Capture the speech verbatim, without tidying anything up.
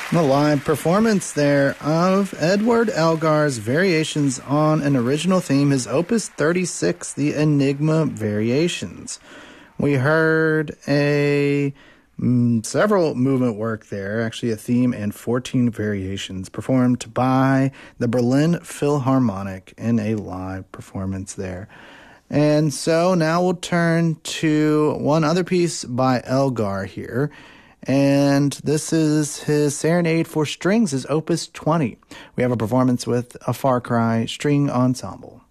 The live performance there of Edward Elgar's variations on an original theme, his Opus thirty-six, the Enigma Variations. We heard a mm, several movement work there, actually a theme and fourteen variations performed by the Berlin Philharmonic in a live performance there. And so now we'll turn to one other piece by Elgar here. And this is his Serenade for Strings, his Opus twenty. We have a performance with a Far Cry String Ensemble.